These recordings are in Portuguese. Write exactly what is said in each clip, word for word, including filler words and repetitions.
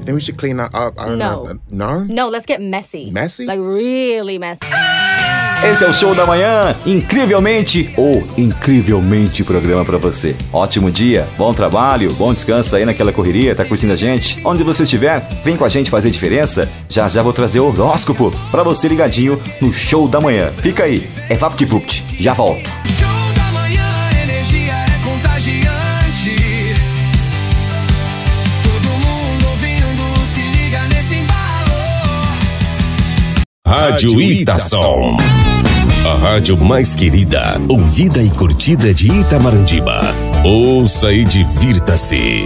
Then we should clean up. up I don't No. know. No? No, let's get messy. Messy? Like really messy. Esse é o Show da Manhã, incrivelmente ou incrivelmente programa pra você. Ótimo dia, bom trabalho, bom descanso aí naquela correria, tá curtindo a gente? Onde você estiver, vem com a gente fazer diferença. Já já vou trazer o horóscopo pra você ligadinho no Show da Manhã. Fica aí, é VaptVupt, já volto. Show da Manhã, energia é contagiante. Todo mundo ouvindo, se liga nesse embalo. Rádio Itação. A rádio mais querida, ouvida e curtida de Itamarandima. Ouça e divirta-se.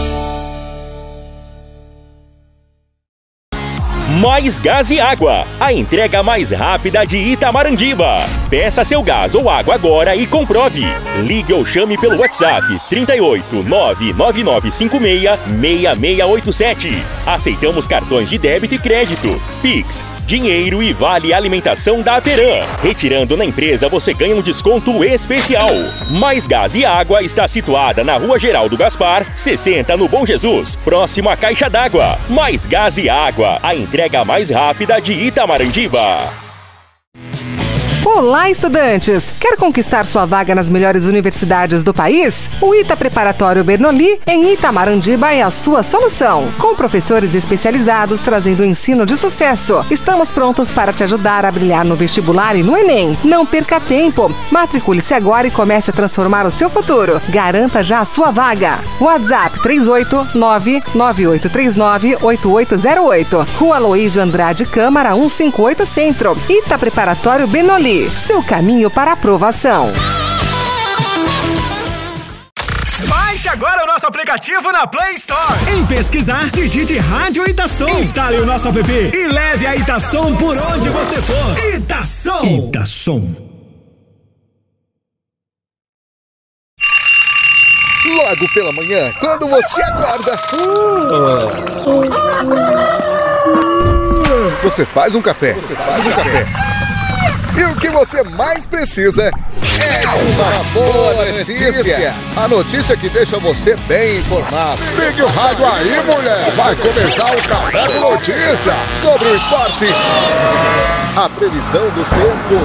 Mais Gás e Água, a entrega mais rápida de Itamarandima. Peça seu gás ou água agora e comprove. Ligue ou chame pelo WhatsApp trinta e oito, nove nove nove cinco seis, seis seis oito sete. Aceitamos cartões de débito e crédito, Pix, dinheiro e vale alimentação da Aperam. Retirando na empresa você ganha um desconto especial. Mais Gás e Água está situada na Rua Geraldo Gaspar, sessenta no Bom Jesus, próximo à Caixa d'Água. Mais Gás e Água, a entrega mais rápida de Itamarandima. Olá, estudantes! Quer conquistar sua vaga nas melhores universidades do país? O ITA Preparatório Bernoulli, em Itamarandima, é a sua solução. Com professores especializados trazendo ensino de sucesso. Estamos prontos para te ajudar a brilhar no vestibular e no Enem. Não perca tempo. Matricule-se agora e comece a transformar o seu futuro. Garanta já a sua vaga. WhatsApp três oito nove, nove oito três nove, oito oito zero oito. Rua Aloísio Andrade Câmara cento e cinquenta e oito Centro. ITA Preparatório Bernoulli. Seu caminho para aprovação. Baixe agora o nosso aplicativo na Play Store. Em pesquisar, digite Rádio Itação. Instale o nosso app e leve a Itação por onde você for. Itação. Itação. Logo pela manhã, quando você acorda, você faz um café. Você faz um café. E o que você mais precisa é uma boa notícia. A notícia que deixa você bem informado. Ligue o rádio aí, mulher. Vai começar o Café com Notícia sobre o esporte, a previsão do tempo,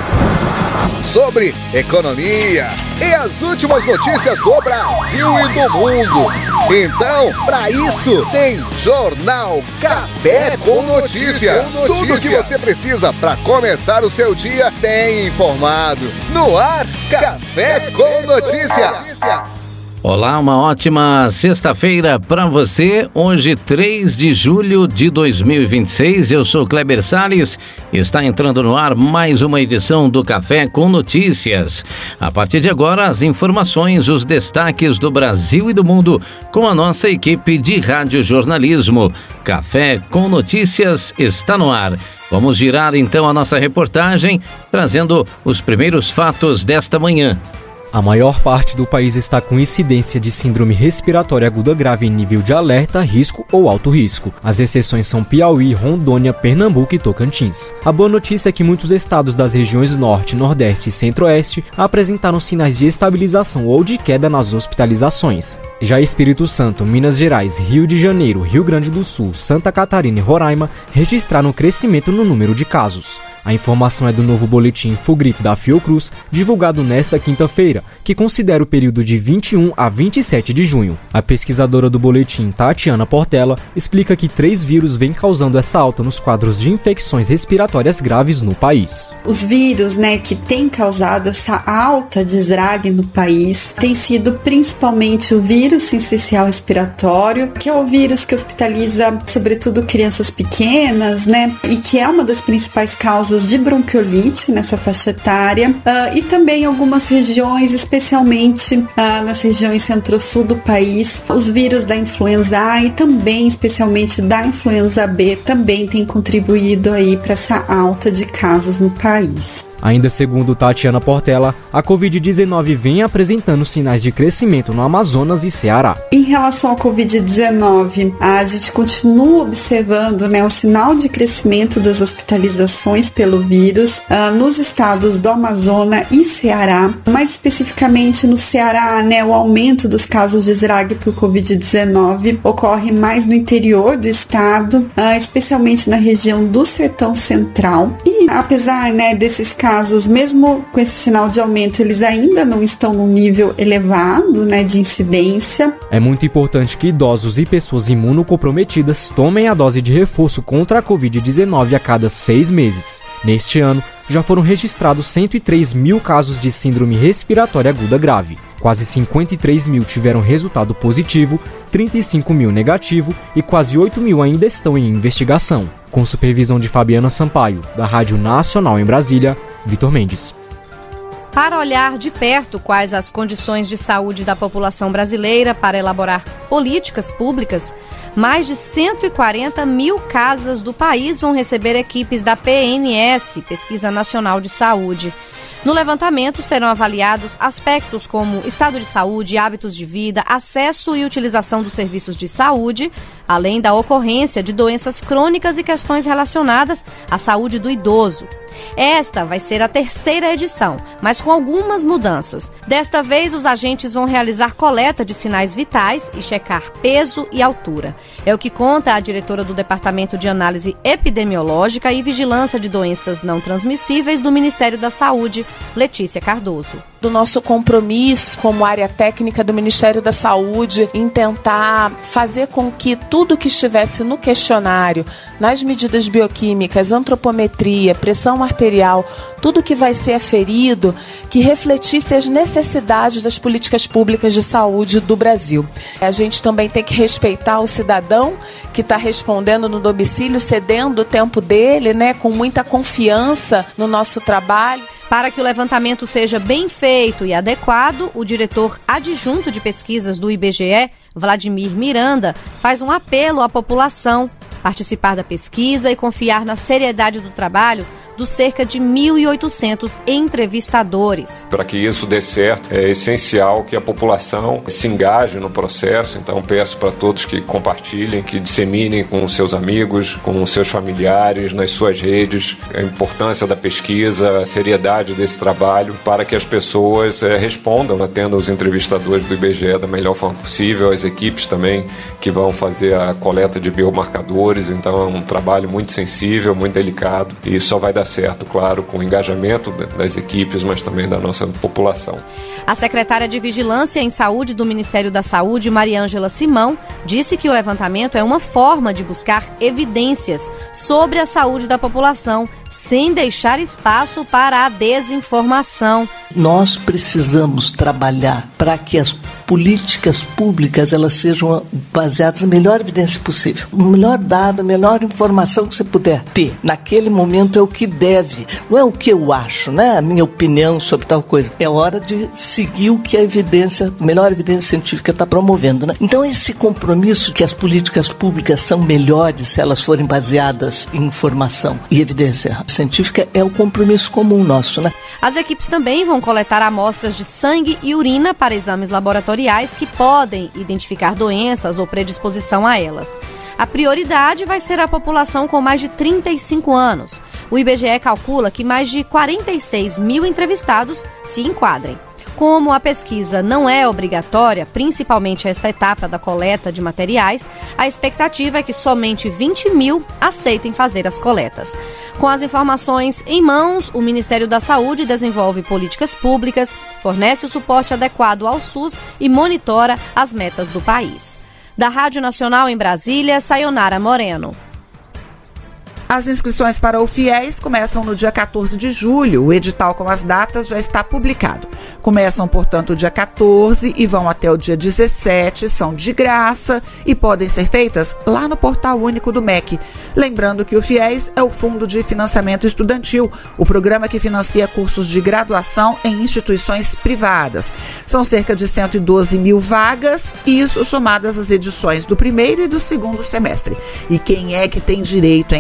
sobre economia e as últimas notícias do Brasil e do mundo. Então, para isso, tem Jornal Café com Notícias. Tudo o que você precisa para começar o seu dia bem informado. No ar, Café com Notícias. Olá, uma ótima sexta-feira para você. Hoje, três de julho de dois mil e vinte e seis. Eu sou Kleber Salles. Está entrando no ar mais uma edição do Café com Notícias. A partir de agora, as informações, os destaques do Brasil e do mundo com a nossa equipe de radiojornalismo. Café com Notícias está no ar. Vamos girar então a nossa reportagem, trazendo os primeiros fatos desta manhã. A maior parte do país está com incidência de síndrome respiratória aguda grave em nível de alerta, risco ou alto risco. As exceções são Piauí, Rondônia, Pernambuco e Tocantins. A boa notícia é que muitos estados das regiões Norte, Nordeste e Centro-Oeste apresentaram sinais de estabilização ou de queda nas hospitalizações. Já Espírito Santo, Minas Gerais, Rio de Janeiro, Rio Grande do Sul, Santa Catarina e Roraima registraram crescimento no número de casos. A informação é do novo boletim Infogripe da Fiocruz, divulgado nesta quinta-feira, que considera o período de vinte e um a vinte e sete de junho. A pesquisadora do boletim, Tatiana Portela, explica que três vírus vêm causando essa alta nos quadros de infecções respiratórias graves no país. Os vírus, né, que têm causado essa alta desrague no país tem sido principalmente o vírus sincicial respiratório, que é o vírus que hospitaliza sobretudo crianças pequenas, né, e que é uma das principais causas de bronquiolite nessa faixa etária, uh, e também algumas regiões, especialmente uh, nas regiões centro-sul do país, os vírus da influenza A e também, especialmente da influenza B, também têm contribuído aí para essa alta de casos no país. Ainda segundo Tatiana Portela, a covid dezenove vem apresentando sinais de crescimento no Amazonas e Ceará. Em relação à covid dezenove, a gente continua observando, né, o sinal de crescimento das hospitalizações pelo vírus uh, nos estados do Amazonas e Ceará. Mais especificamente no Ceará, né, o aumento dos casos de esdrague por covid dezenove ocorre mais no interior do estado, uh, especialmente na região do Sertão Central. E apesar, né, desses casos, mesmo com esse sinal de aumento, eles ainda não estão num nível elevado, né, de incidência. É muito importante que idosos e pessoas imunocomprometidas tomem a dose de reforço contra a covid dezenove a cada seis meses. Neste ano, já foram registrados cento e três mil casos de síndrome respiratória aguda grave. Quase cinquenta e três mil tiveram resultado positivo, trinta e cinco mil negativo e quase oito mil ainda estão em investigação. Com supervisão de Fabiana Sampaio, da Rádio Nacional em Brasília, Vitor Mendes. Para olhar de perto quais as condições de saúde da população brasileira para elaborar políticas públicas, mais de cento e quarenta mil casas do país vão receber equipes da P N S, Pesquisa Nacional de Saúde. No levantamento serão avaliados aspectos como estado de saúde, hábitos de vida, acesso e utilização dos serviços de saúde, além da ocorrência de doenças crônicas e questões relacionadas à saúde do idoso. Esta vai ser a terceira edição, mas com algumas mudanças. Desta vez, os agentes vão realizar coleta de sinais vitais e checar peso e altura. É o que conta a diretora do Departamento de Análise Epidemiológica e Vigilância de Doenças Não Transmissíveis do Ministério da Saúde, Letícia Cardoso. Do nosso compromisso como área técnica do Ministério da Saúde em tentar fazer com que tudo que estivesse no questionário, nas medidas bioquímicas, antropometria, pressão arterial, tudo que vai ser aferido, que refletisse as necessidades das políticas públicas de saúde do Brasil. A gente também tem que respeitar o cidadão que está respondendo no domicílio, cedendo o tempo dele, né, com muita confiança no nosso trabalho. Para que o levantamento seja bem feito e adequado, o diretor adjunto de pesquisas do I B G E, Vladimir Miranda, faz um apelo à população participar da pesquisa e confiar na seriedade do trabalho dos cerca de mil e oitocentos entrevistadores. Para que isso dê certo, é essencial que a população se engaje no processo, então peço para todos que compartilhem, que disseminem com os seus amigos, com os seus familiares, nas suas redes, a importância da pesquisa, a seriedade desse trabalho, para que as pessoas é, respondam, atendam os entrevistadores do I B G E da melhor forma possível, as equipes também que vão fazer a coleta de biomarcadores, então é um trabalho muito sensível, muito delicado, e só vai dar certo, claro, com o engajamento das equipes, mas também da nossa população. A secretária de Vigilância em Saúde do Ministério da Saúde, Mariângela Simão, disse que o levantamento é uma forma de buscar evidências sobre a saúde da população, sem deixar espaço para a desinformação. Nós precisamos trabalhar para que as políticas públicas elas sejam baseadas na melhor evidência possível. O melhor dado, a melhor informação que você puder ter naquele momento é o que deve, não é o que eu acho, né? A minha opinião sobre tal coisa. É hora de seguir o que a evidência, a melhor evidência científica está promovendo, né? Então esse compromisso que as políticas públicas são melhores se elas forem baseadas em informação e evidência científica é o compromisso comum nosso, né? As equipes também vão coletar amostras de sangue e urina para exames laboratoriais que podem identificar doenças ou predisposição a elas. A prioridade vai ser a população com mais de trinta e cinco anos. O I B G E calcula que mais de quarenta e seis mil entrevistados se enquadrem. Como a pesquisa não é obrigatória, principalmente esta etapa da coleta de materiais, a expectativa é que somente vinte mil aceitem fazer as coletas. Com as informações em mãos, o Ministério da Saúde desenvolve políticas públicas, fornece o suporte adequado ao SUS e monitora as metas do país. Da Rádio Nacional em Brasília, Sayonara Moreno. As inscrições para o FIES começam no dia quatorze de julho. O edital com as datas já está publicado. Começam, portanto, dia quatorze e vão até o dia dezessete, são de graça e podem ser feitas lá no Portal Único do M E C. Lembrando que o FIES é o Fundo de Financiamento Estudantil, o programa que financia cursos de graduação em instituições privadas. São cerca de cento e doze mil vagas, isso somadas às edições do primeiro e do segundo semestre. E quem é que tem direito, hein?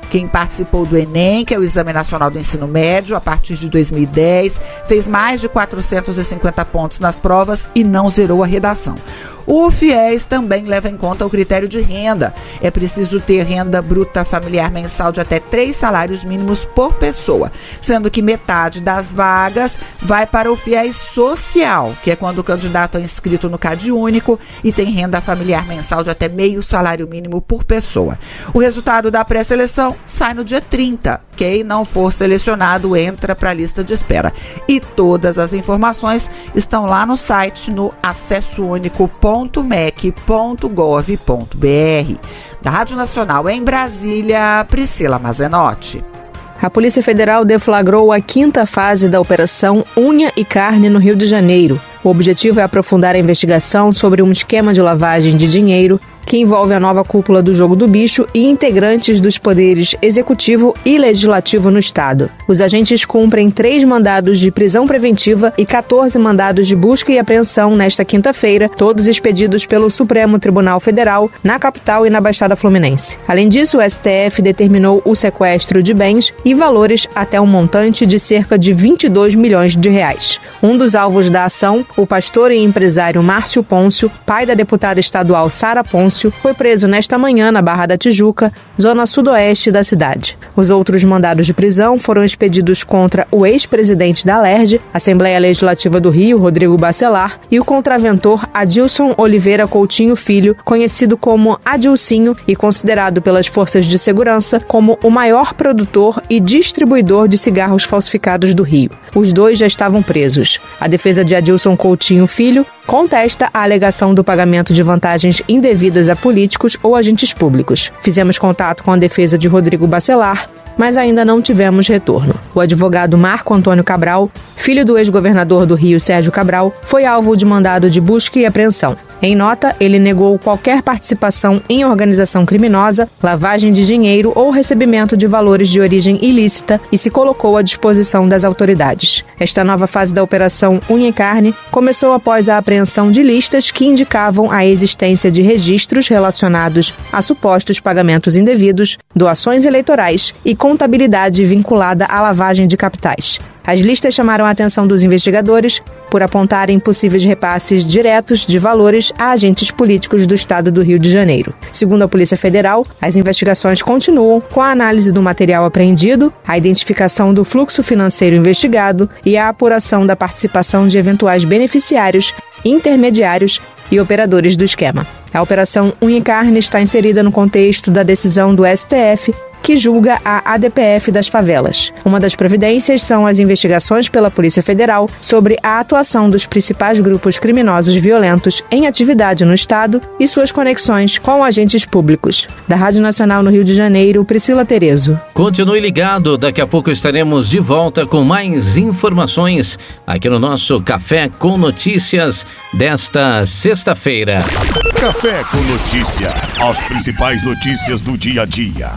Quem participou do Enem, que é o Exame Nacional do Ensino Médio, a partir de dois mil e dez, fez mais de quatrocentos e cinquenta pontos nas provas e não zerou a redação. O FIES também leva em conta o critério de renda. É preciso ter renda bruta familiar mensal de até três salários mínimos por pessoa, sendo que metade das vagas vai para o FIES social, que é quando o candidato é inscrito no CadÚnico e tem renda familiar mensal de até meio salário mínimo por pessoa. O resultado da pré-seleção sai no dia trinta. Quem não for selecionado entra para a lista de espera. E todas as informações estão lá no site no acesso único ponto mec ponto gov ponto br. Da Rádio Nacional em Brasília, Priscila Mazenotti. A Polícia Federal deflagrou a quinta fase da Operação Unha e Carne no Rio de Janeiro. O objetivo é aprofundar a investigação sobre um esquema de lavagem de dinheiro que envolve a nova cúpula do Jogo do Bicho e integrantes dos poderes executivo e legislativo no estado. Os agentes cumprem três mandados de prisão preventiva e quatorze mandados de busca e apreensão nesta quinta-feira, todos expedidos pelo Supremo Tribunal Federal, na capital e na Baixada Fluminense. Além disso, o S T F determinou o sequestro de bens e valores até um montante de cerca de vinte e dois milhões de reais. Um dos alvos da ação, o pastor e empresário Márcio Pôncio, pai da deputada estadual Sara Pôncio, foi preso nesta manhã na Barra da Tijuca, zona sudoeste da cidade. Os outros mandados de prisão foram expedidos contra o ex-presidente da Alerj, Assembleia Legislativa do Rio, Rodrigo Bacelar, e o contraventor Adilson Oliveira Coutinho Filho, conhecido como Adilcinho e considerado pelas forças de segurança como o maior produtor e distribuidor de cigarros falsificados do Rio. Os dois já estavam presos. A defesa de Adilson Coutinho Filho contesta a alegação do pagamento de vantagens indevidas a políticos ou agentes públicos. Fizemos contato com a defesa de Rodrigo Bacelar, mas ainda não tivemos retorno. O advogado Marco Antônio Cabral, filho do ex-governador do Rio, Sérgio Cabral, foi alvo de mandado de busca e apreensão. Em nota, ele negou qualquer participação em organização criminosa, lavagem de dinheiro ou recebimento de valores de origem ilícita e se colocou à disposição das autoridades. Esta nova fase da Operação Unha e Carne começou após a apreensão de listas que indicavam a existência de registros relacionados a supostos pagamentos indevidos, doações eleitorais e contabilidade vinculada à lavagem de capitais. As listas chamaram a atenção dos investigadores por apontarem possíveis repasses diretos de valores a agentes políticos do estado do Rio de Janeiro. Segundo a Polícia Federal, as investigações continuam com a análise do material apreendido, a identificação do fluxo financeiro investigado e a apuração da participação de eventuais beneficiários, intermediários e operadores do esquema. A Operação Unha e Carne está inserida no contexto da decisão do S T F, que julga a A D P F das favelas. Uma das providências são as investigações pela Polícia Federal sobre a atuação dos principais grupos criminosos violentos em atividade no estado e suas conexões com agentes públicos. Da Rádio Nacional no Rio de Janeiro, Priscila Terezo. Continue ligado, daqui a pouco estaremos de volta com mais informações aqui no nosso Café com Notícias desta sexta-feira. Café com Notícia, as principais notícias do dia a dia.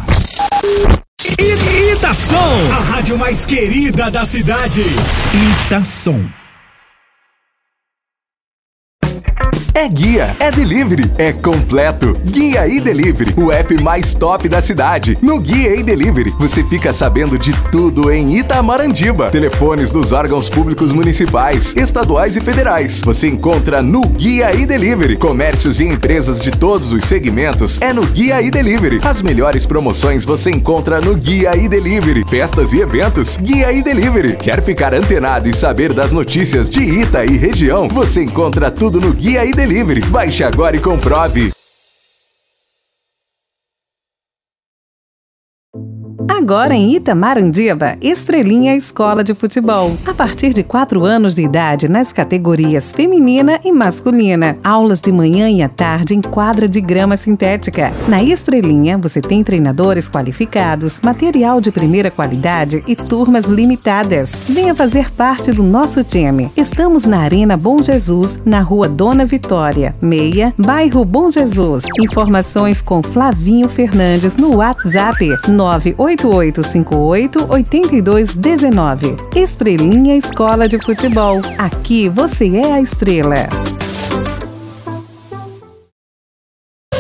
Itação, a rádio mais querida da cidade. Itação. É guia, é delivery, é completo. Guia e Delivery, o app mais top da cidade. No Guia e Delivery, você fica sabendo de tudo em Itamarandiba. Telefones dos órgãos públicos municipais, estaduais e federais. Você encontra no Guia e Delivery. Comércios e empresas de todos os segmentos é no Guia e Delivery. As melhores promoções você encontra no Guia e Delivery. Festas e eventos, Guia e Delivery. Quer ficar antenado e saber das notícias de Ita e região? Você encontra tudo no Guia e Delivery. Baixe agora e comprove. Agora em Itamarandiba, Estrelinha Escola de Futebol. A partir de quatro anos de idade nas categorias feminina e masculina. Aulas de manhã e à tarde em quadra de grama sintética. Na Estrelinha, você tem treinadores qualificados, material de primeira qualidade e turmas limitadas. Venha fazer parte do nosso time. Estamos na Arena Bom Jesus, na Rua Dona Vitória, meia, bairro Bom Jesus. Informações com Flavinho Fernandes no WhatsApp nove oito oito cinco oito oito dois um nove. Estrelinha Escola de Futebol. Aqui você é a estrela.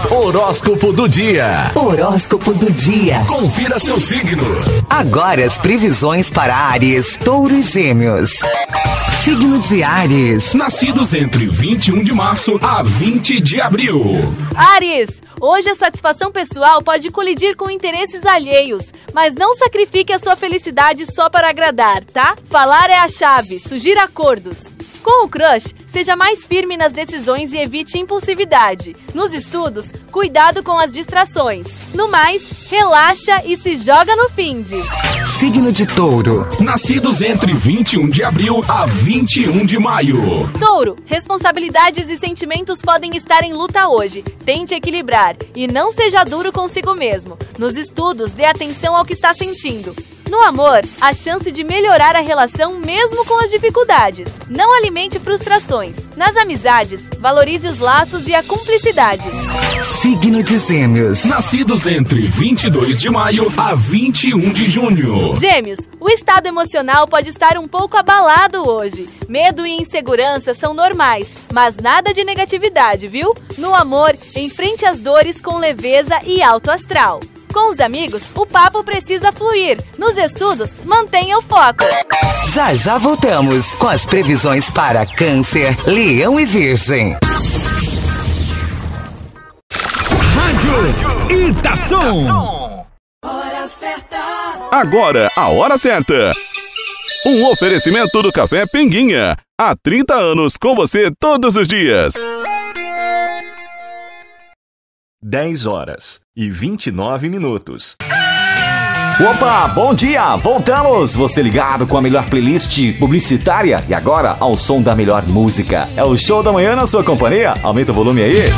Horóscopo do dia. Horóscopo do dia. Confira seu signo. Agora as previsões para Áries, Touro e Gêmeos. Signo de Áries. Nascidos entre vinte e um de março a vinte de abril. Áries, hoje a satisfação pessoal pode colidir com interesses alheios, mas não sacrifique a sua felicidade só para agradar, tá? Falar é a chave, sugira acordos. Com o crush, seja mais firme nas decisões e evite impulsividade. Nos estudos, cuidado com as distrações. No mais, relaxa e se joga no finde. Signo de Touro. Nascidos entre vinte e um de abril a vinte e um de maio. Touro, responsabilidades e sentimentos podem estar em luta hoje. Tente equilibrar e não seja duro consigo mesmo. Nos estudos, dê atenção ao que está sentindo. No amor, a chance de melhorar a relação mesmo com as dificuldades. Não alimente frustrações. Nas amizades, valorize os laços e a cumplicidade. Signo de Gêmeos. Nascidos entre vinte e dois de maio a vinte e um de junho. Gêmeos, o estado emocional pode estar um pouco abalado hoje. Medo e insegurança são normais, mas nada de negatividade, viu? No amor, enfrente as dores com leveza e alto astral. Com os amigos, o papo precisa fluir. Nos estudos, mantenha o foco. Já já voltamos com as previsões para Câncer, Leão e Virgem. Rádio Itação. Hora certa. Agora, a hora certa. Um oferecimento do Café Pinguinha. Há trinta anos com você todos os dias. dez horas e vinte e nove minutos. Opa, bom dia! Voltamos! Você ligado com a melhor playlist publicitária e agora ao som da melhor música. É o Show da Manhã na sua companhia? Aumenta o volume aí.